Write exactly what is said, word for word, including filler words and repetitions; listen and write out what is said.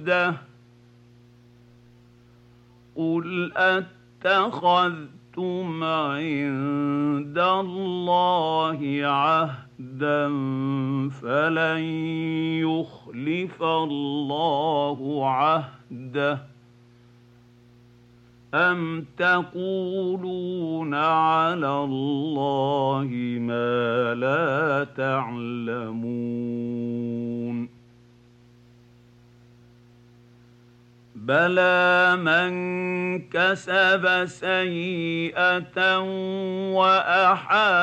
عهده قل أتخذتم عند الله عهدا فلن يخلف الله عهده أم تقولون على الله ما لا تعلمون بلى من كسب سيئة وأحاط